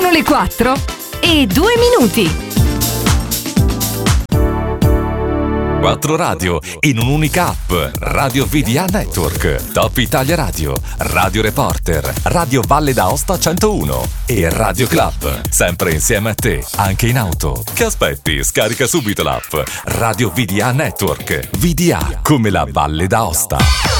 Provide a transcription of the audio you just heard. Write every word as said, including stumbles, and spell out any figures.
Sono le quattro e due minuti. Quattro radio in un'unica app. Radio V D A Network, Top Italia Radio, Radio Reporter, Radio Valle d'Aosta centouno e Radio Club. Sempre insieme a te, anche in auto. Che aspetti? Scarica subito l'app Radio V D A Network. V D A come la Valle d'Aosta.